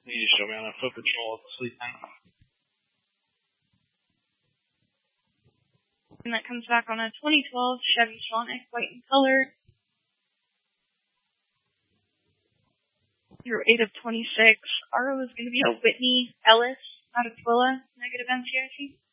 You just show me on a foot patrol at the sleep tank. And that comes back on a 2012 Chevy Sonic, white in color. 08 of 26. RO is going to be a Whitney Ellis out of Twilla, negative NCIC.